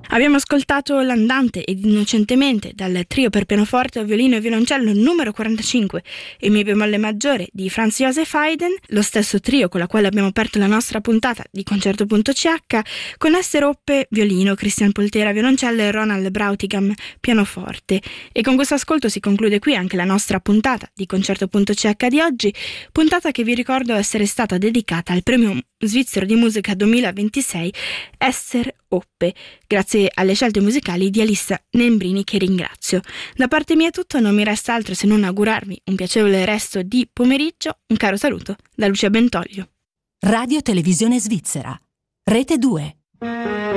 Abbiamo ascoltato L'Andante ed Innocentemente dal trio per pianoforte, violino e violoncello numero 45 e Mi bemolle maggiore di Franz Joseph Haydn, lo stesso trio con la quale abbiamo aperto la nostra puntata di Concerto.ch, con Esther Hoppe violino, Christian Poltera violoncello e Ronald Brautigam pianoforte. E con questo ascolto si conclude qui anche la nostra puntata di Concerto.ch di oggi, puntata che vi ricordo essere stata dedicata al premio svizzero di musica 2026 Esther Hoppe, grazie alle scelte musicali di Alissa Nembrini, che ringrazio. Da parte mia è tutto, non mi resta altro se non augurarvi un piacevole resto di pomeriggio. Un caro saluto da Lucia Bentoglio. Radio Televisione Svizzera, Rete 2.